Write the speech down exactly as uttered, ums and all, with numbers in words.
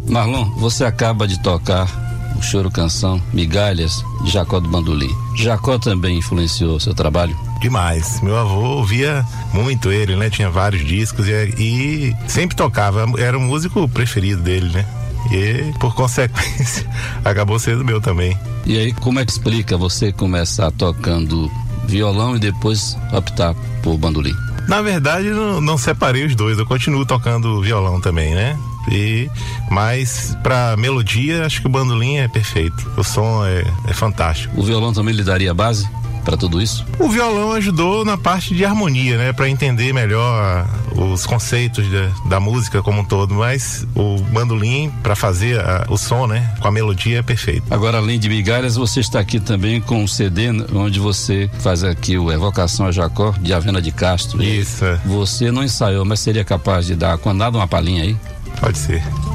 Marlon, você acaba de tocar o choro canção Migalhas de Jacó do Bandolim. Jacó também influenciou seu trabalho? Demais. Meu avô ouvia muito ele, né? Tinha vários discos e, e sempre tocava. Era o músico preferido dele, né? E, por consequência, acabou sendo meu também. E aí, como é que explica você começar tocando violão e depois optar por bandolim? Na verdade, não, não separei os dois. Eu continuo tocando violão também, né? E, mas pra melodia, acho que o bandolim é perfeito. O som é, é fantástico. O violão também lhe daria base para tudo isso? O violão ajudou na parte de harmonia, né? Para entender melhor os conceitos da, da música como um todo, mas o bandolim para fazer a, o som, né? Com a melodia é perfeito. Agora, além de Migalhas, você está aqui também com um C D onde você faz aqui o Evocação a Jacó de Avena de Castro. Isso. Você não ensaiou, mas seria capaz de dar, quando nada, uma palhinha aí? Pode ser.